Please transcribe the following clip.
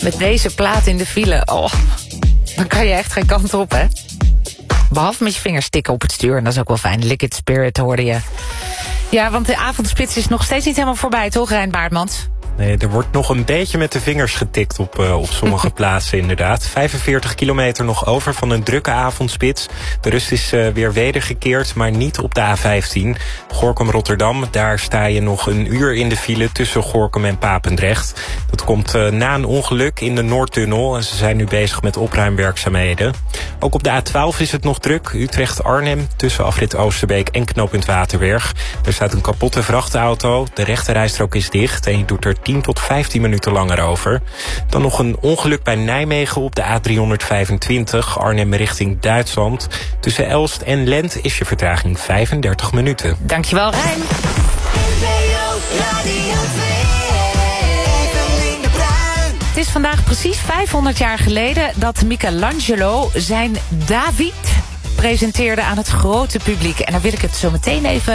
Met deze plaat in de file. Oh, dan kan je echt geen kant op, hè? Behalve met je vingers tikken op het stuur. En dat is ook wel fijn. Liquid Spirit hoorde je. Ja, want de avondspits is nog steeds niet helemaal voorbij, toch, Rein Baartmans? Nee, er wordt nog een beetje met de vingers getikt op sommige plaatsen inderdaad. 45 kilometer nog over van een drukke avondspits. De rust is weer wedergekeerd, maar niet op de A15. Gorinchem-Rotterdam, daar sta je nog een uur in de file tussen Gorinchem en Papendrecht. Dat komt na een ongeluk in de Noordtunnel en ze zijn nu bezig met opruimwerkzaamheden. Ook op de A12 is het nog druk. Utrecht-Arnhem tussen afrit Oosterbeek en knooppunt Waterberg. Er staat een kapotte vrachtauto. De rechterrijstrook is dicht en je doet er 10 tot 15 minuten langer over. Dan nog een ongeluk bij Nijmegen op de A325, Arnhem richting Duitsland. Tussen Elst en Lent is je vertraging 35 minuten. Dankjewel, Rein. Het is vandaag precies 500 jaar geleden dat Michelangelo zijn David presenteerde aan het grote publiek. En daar wil ik het zo meteen even